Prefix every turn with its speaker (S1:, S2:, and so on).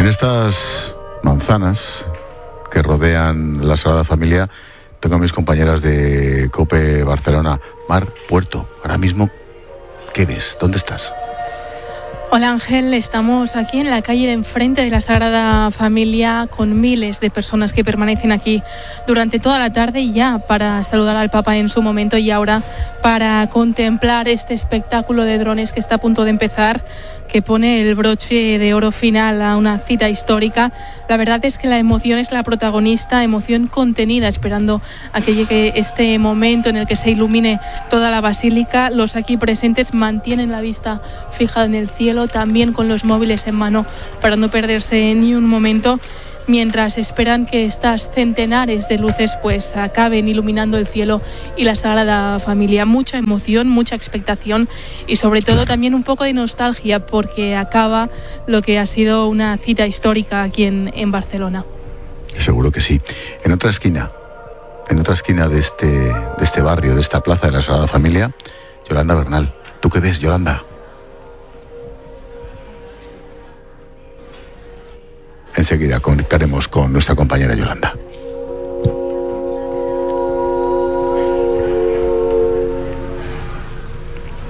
S1: En estas manzanas que rodean la Sagrada Familia, tengo a mis compañeras de COPE Barcelona. Mar Puerto, ahora mismo, ¿qué ves? ¿Dónde estás?
S2: Hola Ángel, estamos aquí en la calle de enfrente de la Sagrada Familia con miles de personas que permanecen aquí durante toda la tarde, ya para saludar al Papa en su momento y ahora para contemplar este espectáculo de drones que está a punto de empezar, que pone el broche de oro final a una cita histórica. La verdad es que la emoción es la protagonista, emoción contenida, esperando a que llegue este momento en el que se ilumine toda la basílica. Los aquí presentes mantienen la vista fija en el cielo, también con los móviles en mano para no perderse ni un momento, mientras esperan que estas centenares de luces pues acaben iluminando el cielo y la Sagrada Familia. Mucha emoción, mucha expectación y sobre todo también un poco de nostalgia, porque acaba lo que ha sido una cita histórica aquí en Barcelona.
S1: Seguro que sí. En otra esquina de este barrio, de esta plaza de la Sagrada Familia, Yolanda Bernal. ¿Tú qué ves, Yolanda? Enseguida conectaremos con nuestra compañera Yolanda.